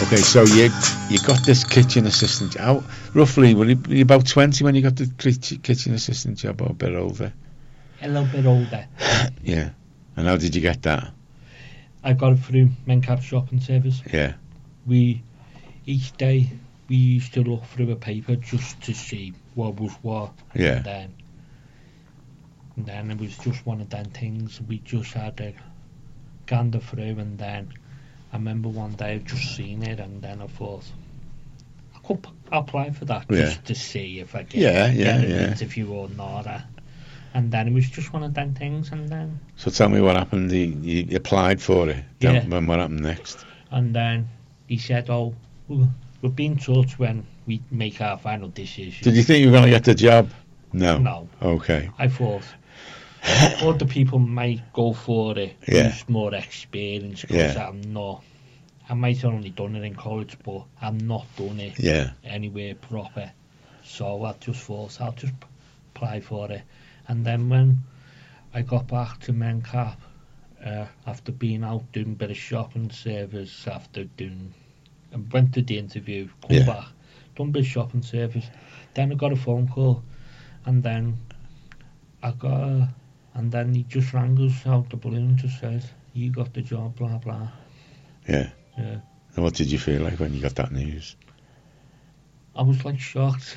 Okay, so you got this kitchen assistant. How roughly were you about 20 when you got the kitchen assistant job, or a bit older? A little bit older. Yeah. And how did you get that? I got it through Mencap Shopping Service. Yeah. Each day we used to look through a paper just to see what was what. Yeah. And then it was just one of them things we just had to gander through, and then I remember one day I just seen it, and then I thought I could apply for that just to see if I get an interview or not. And then it was just one of them things, and then... So tell me what happened. You applied for it. Yeah. What happened next? And then he said, "Oh, we'll be in touch when we make our final decision." Did you think you were going to get the job? No. No. Okay. I thought other people might go for it with more experience, because I might have only done it in college, but I'm not done it anywhere proper. So I just thought I'll just apply for it. And then when I got back to Mencap, after being out doing a bit of shopping service, I went to the interview, come back, done a bit of shopping service, then I got a phone call, and then he just rang us out the blue and just said, "You got the job, blah blah." Yeah. Yeah. And what did you feel like when you got that news? I was like shocked.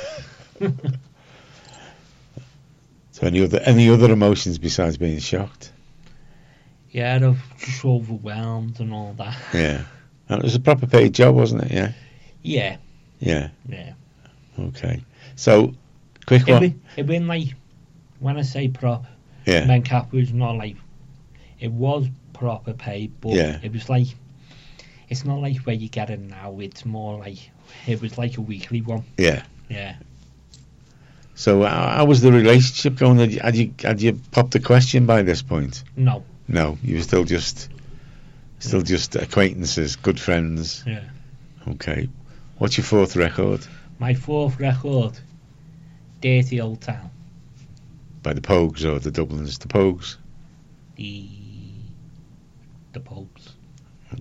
So any other emotions besides being shocked? Yeah, I was just overwhelmed and all that. Yeah. And it was a proper paid job, wasn't it? Yeah. Yeah. Yeah. Yeah. Okay. So, quick one. It been like, when I say prop, yeah. Mencap was not like, it was proper pay, but it was like, it's not like where you get it now. It's more like, it was like a weekly one. Yeah. Yeah. So how was the relationship going? Had you popped the question by this point? No. No, you were still just acquaintances, good friends. Yeah. Okay. What's your fourth record? My fourth record, Dirty Old Town. By the Pogues or the Dubliners? The Pogues. The Pogues.